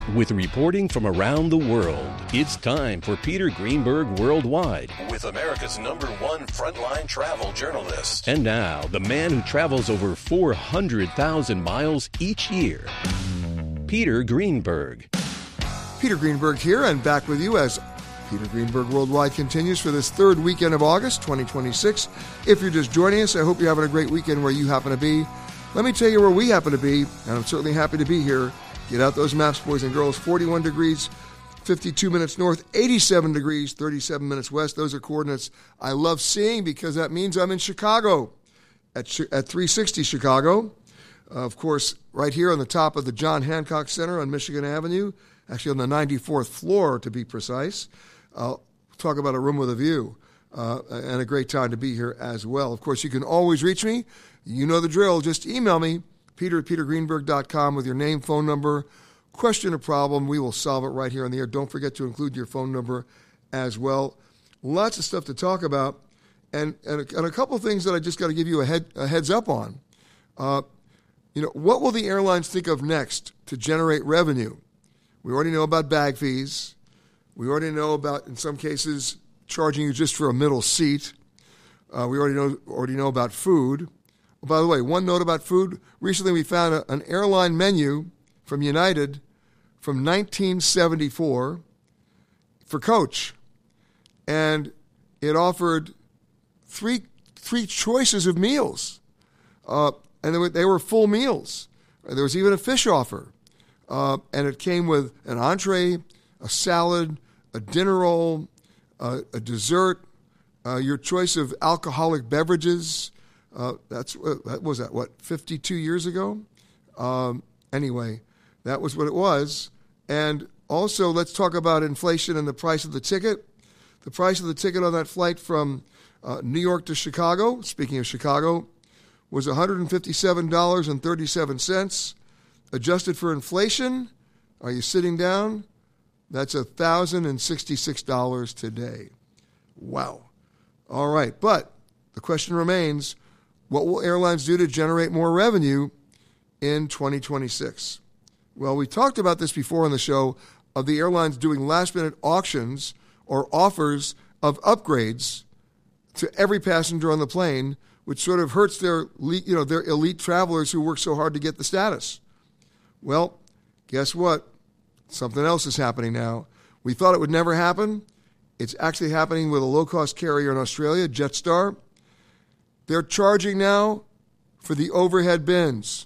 With reporting from around the world, it's time for Peter Greenberg Worldwide with America's #1 frontline travel journalist. And now, the man who travels over 400,000 miles each year, Peter Greenberg. Peter Greenberg here, and back with you as Peter Greenberg Worldwide continues for this third weekend of August 2026. If you're just joining us, I hope you're having a great weekend where you happen to be. Let me tell you where we happen to be, and I'm certainly happy to be here. Get out those maps, boys and girls. 41 degrees, 52 minutes north, 87 degrees, 37 minutes west. Those are coordinates I love seeing because that means I'm in Chicago at 360 Chicago. Of course, right here on the top of the John Hancock Center on Michigan Avenue, actually on the 94th floor to be precise. I'll talk about a room with a view and a great time to be here as well. Of course, you can always reach me. You know the drill. Just email me. Peter@petergreenberg.com with your name, phone number, question or problem. We will solve it right here on the air. Don't forget to include your phone number as well. Lots of stuff to talk about, and a couple of things that I just got to give you a heads up on. What will the airlines think of next to generate revenue? We already know about bag fees. We already know about, in some cases, charging you just for a middle seat. We already know about food. By the way, one note about food. Recently we found an airline menu from United from 1974 for coach. And it offered three choices of meals. And they were full meals. There was even a fish offer. And it came with an entree, a salad, a dinner roll, a dessert, your choice of alcoholic beverages. That was 52 years ago? Anyway, that was what it was. And also, let's talk about inflation and the price of the ticket. The price of the ticket on that flight from New York to Chicago, speaking of Chicago, was $157.37. Adjusted for inflation, are you sitting down? That's $1,066 today. Wow. All right, but the question remains, what will airlines do to generate more revenue in 2026? Well, we talked about this before on the show of the airlines doing last-minute auctions or offers of upgrades to every passenger on the plane, which sort of hurts their elite travelers who work so hard to get the status. Well, guess what? Something else is happening now. We thought it would never happen. It's actually happening with a low-cost carrier in Australia, Jetstar. They're charging now for the overhead bins.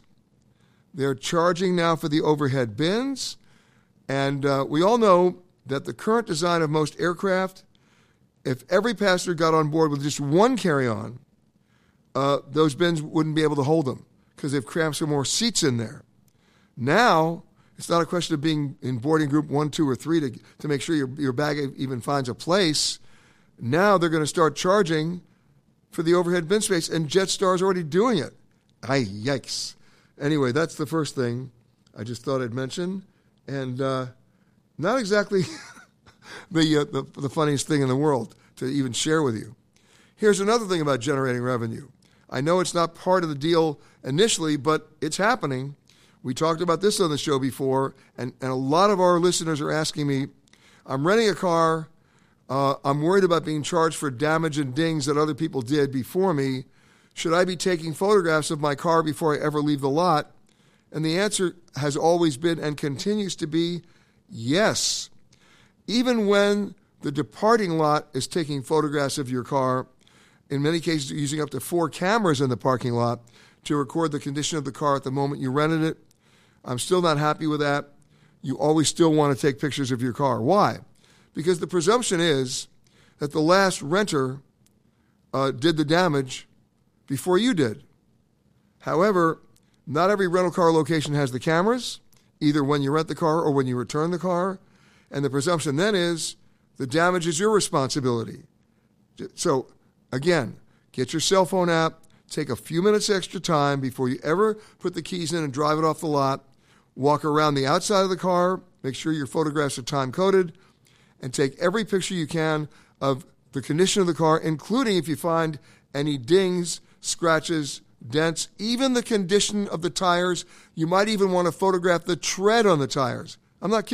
And we all know that the current design of most aircraft, if every passenger got on board with just one carry-on, those bins wouldn't be able to hold them because they've crammed some more seats in there. Now, it's not a question of being in boarding group 1, 2, or 3 to make sure your bag even finds a place. Now they're going to start charging for the overhead bin space, and Jetstar's already doing it. Yikes. Anyway, that's the first thing I just thought I'd mention. And not exactly the funniest thing in the world to even share with you. Here's another thing about generating revenue. I know it's not part of the deal initially, but it's happening. We talked about this on the show before, and a lot of our listeners are asking me, I'm renting a car, I'm worried about being charged for damage and dings that other people did before me. Should I be taking photographs of my car before I ever leave the lot? And the answer has always been and continues to be yes. Even when the departing lot is taking photographs of your car, in many cases using up to 4 cameras in the parking lot to record the condition of the car at the moment you rented it. I'm still not happy with that. You always still want to take pictures of your car. Why? Because the presumption is that the last renter did the damage before you did. However, not every rental car location has the cameras, either when you rent the car or when you return the car. And the presumption then is the damage is your responsibility. So, again, get your cell phone app, take a few minutes extra time before you ever put the keys in and drive it off the lot. Walk around the outside of the car, make sure your photographs are time-coded, and take every picture you can of the condition of the car, including if you find any dings, scratches, dents, even the condition of the tires. You might even want to photograph the tread on the tires. I'm not kidding.